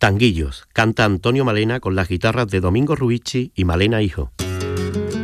Tanguillos, canta Antonio Malena con las guitarras de Domingo Ruichi y Malena Hijo.